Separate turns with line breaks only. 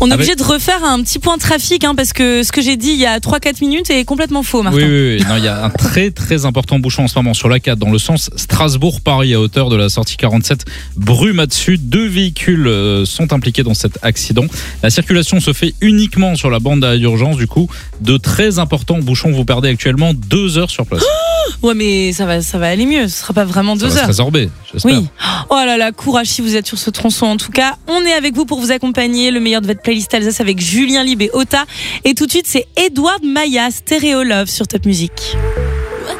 On est obligé de refaire un petit point trafic parce que ce que j'ai dit il y a 3-4 minutes est complètement faux, Martin.
Oui. Non, il y a un très très important bouchon en ce moment sur la 4 dans le sens Strasbourg-Paris à hauteur de la sortie 47 Brumatsu. 2 véhicules sont impliqués dans cet accident. La circulation se fait uniquement sur la bande d'arrêt d'urgence. Du coup, de très importants bouchons. Vous perdez actuellement 2 heures sur place.
Ouais, mais ça va aller mieux. Ce sera pas vraiment 2 heures.
Ça va se résorber, j'espère.
Oui. Oh là là, courage si vous êtes sur ce tronçon. En tout cas, on est avec vous pour vous accompagner. Le meilleur de votre playlist Alsace avec Julien Lib et Ota. Et tout de suite, c'est Edward Maya, Stéréo Love sur Top Music.